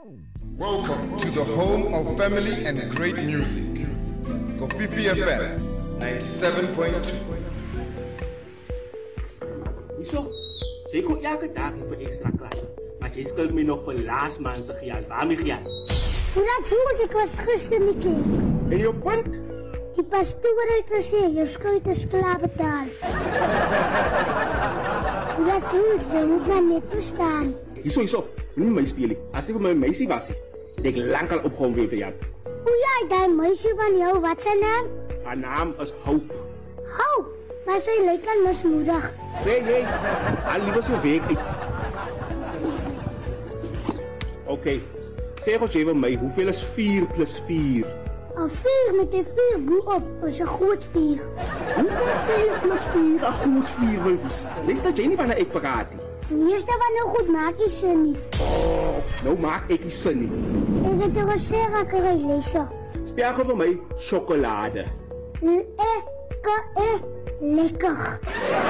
Welcome to the home of family and great music. Kofifi FM 97.2. Zo, jij komt elke dag voor extra klassen. Maar je stelt me nog voor laatst maand zeg je al. Waarmee ga je? Hoe dat zo, ik was gisteren niet kerk. En je punt? Die pastoor heeft gezegd, je schuld is klaar betaald. Hoe dat zo, je moet maar net verstaan. Zo, niet mij spelen. Als ik mijn meisje was, ik lang al opgewonden weer te jou. Hoe jij dat meisje van jou, wat zijn naam? Haar naam is Hoop. Hoop? Maar zij lijkt al mismoedig. Nee, al liever zo week uit. Oké, zeg ons even mij, hoeveel is 4 plus 4? Een 4 met een 4 boe op, is een goed 4. Hoe kan 4 plus 4 een goed 4 wees? Lees dat jy nie wanneer ek praat nie. Meeste van nou goed maak je zin niet. Oh, nou maak ek die sin nie. Ik heb toch gezegd dat ik eruit lezen. Speel vir my sjokolade. Lekker.